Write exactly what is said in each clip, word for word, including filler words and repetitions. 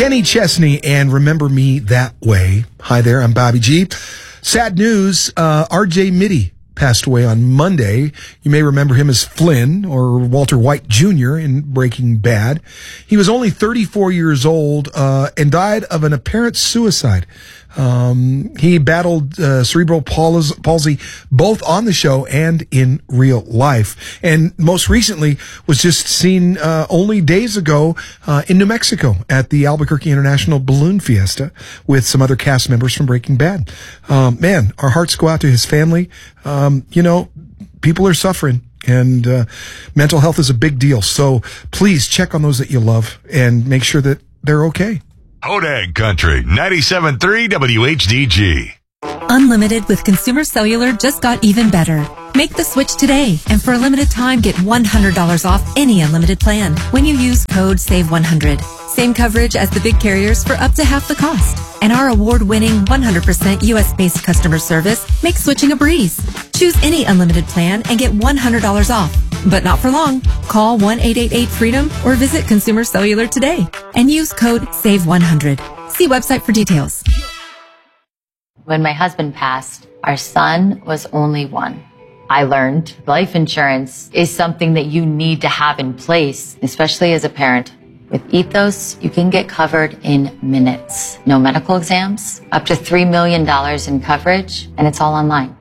Kenny Chesney and Remember Me That Way. Hi there, I'm Bobby G. Sad news, uh, R J Mitte passed away on Monday. You may remember him as Flynn or Walter White Junior in Breaking Bad. He was only thirty-four years old uh, and died of an apparent suicide. Um, he battled uh, cerebral palsy both on the show and in real life. And most recently was just seen uh, only days ago uh, in New Mexico at the Albuquerque International Balloon Fiesta with some other cast members from Breaking Bad. Um, man, our hearts go out to his family. Um, you know, people are suffering. And uh, mental health is a big deal. So please check on those that you love and make sure that they're okay. Hodag Country, ninety-seven point three W H D G. Unlimited with Consumer Cellular just got even better. Make the switch today, and for a limited time, get one hundred dollars off any unlimited plan when you use code save one hundred. Same coverage as the big carriers for up to half the cost. And our award-winning one hundred percent U S-based customer service makes switching a breeze. Choose any unlimited plan and get one hundred dollars off. But not for long. Call one eight eight eight freedom or visit Consumer Cellular today and use code save one hundred. See website for details. When my husband passed, our son was only one. I learned life insurance is something that you need to have in place, especially as a parent. With Ethos, you can get covered in minutes. No medical exams, up to three million dollars in coverage, and it's all online.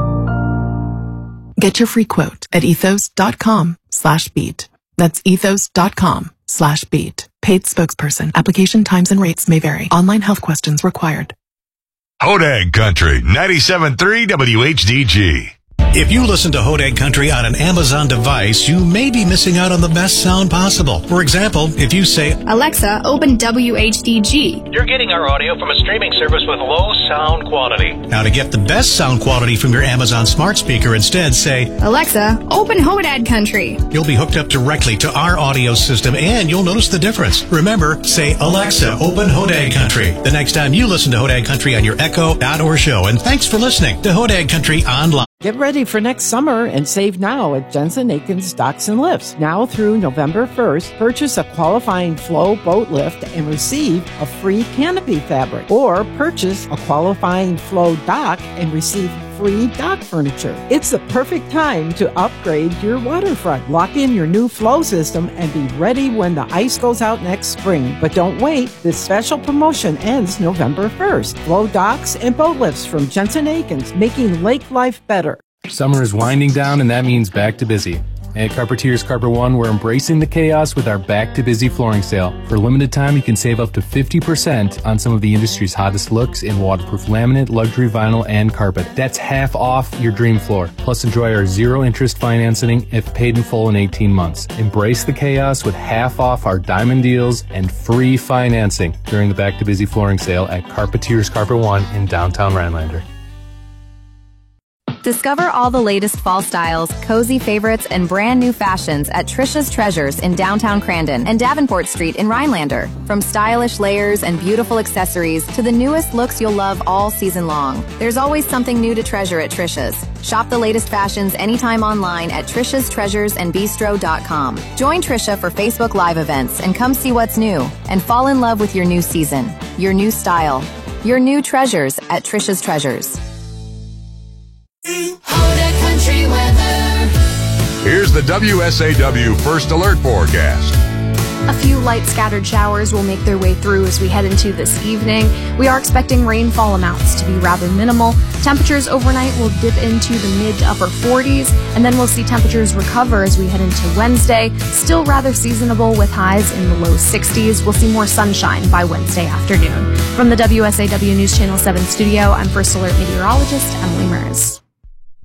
Get your free quote at ethos.com slash beat. That's ethos.com slash beat. Paid spokesperson. Application times and rates may vary. Online health questions required. Hodag Country, ninety-seven point three W H D G. If you listen to Hodag Country on an Amazon device, you may be missing out on the best sound possible. For example, if you say, Alexa, open W H D G. You're getting our audio from a streaming service with low sound quality. Now to get the best sound quality from your Amazon smart speaker, instead say, Alexa, open Hodag Country. You'll be hooked up directly to our audio system and you'll notice the difference. Remember, say, Alexa, open Hodag Country the next time you listen to Hodag Country on your Echo, dot or show. And thanks for listening to Hodag Country Online. Get ready for next summer and save now at Jensen Aikens Docks and Lifts. Now through November first, purchase a qualifying Flow boat lift and receive a free canopy fabric. Or purchase a qualifying Flow dock and receive free dock furniture. It's the perfect time to upgrade your waterfront. Lock in your new Flow system and be ready when the ice goes out next spring. But don't wait. This special promotion ends November first. Flow docks and boat lifts from Jensen Aikens, making lake life better. Summer is winding down, and that means back to busy. At Carpetier's Carpet One, we're embracing the chaos with our Back to Busy flooring sale. For a limited time, you can save up to fifty percent on some of the industry's hottest looks in waterproof laminate, luxury vinyl, and carpet. That's half off your dream floor. Plus, enjoy our zero-interest financing if paid in full in eighteen months. Embrace the chaos with half off our diamond deals and free financing during the Back to Busy flooring sale at Carpetier's Carpet One in downtown Rhinelander. Discover all the latest fall styles, cozy favorites, and brand new fashions at Trisha's Treasures in downtown Crandon and Davenport Street in Rhinelander. From stylish layers and beautiful accessories to the newest looks you'll love all season long. There's always something new to treasure at Trisha's. Shop the latest fashions anytime online at trishas treasures and bistro dot com. Join Trisha for Facebook Live events and come see what's new and fall in love with your new season, your new style, your new treasures at Trisha's Treasures. Hodag Country weather. Here's the W S A W First Alert forecast. A few light scattered showers will make their way through as we head into this evening. We are expecting rainfall amounts to be rather minimal. Temperatures overnight will dip into the mid to upper forties, and then we'll see temperatures recover as we head into Wednesday. Still rather seasonable with highs in the low sixties. We'll see more sunshine by Wednesday afternoon. From the W S A W News Channel seven studio, I'm First Alert meteorologist Emily Mers.